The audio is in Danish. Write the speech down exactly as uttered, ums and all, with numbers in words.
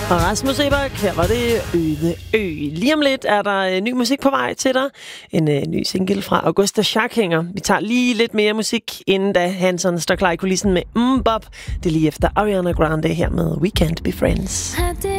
Og Rasmus Sebak, her var det Øde Ø. Lige om lidt er der øh, ny musik på vej til dig. En øh, ny single fra Augusta Scharkinger. Vi tager lige lidt mere musik, inden da Hanson står klar i kulissen med Mbop. Det er lige efter Ariana Grande her med We Can't Be Friends.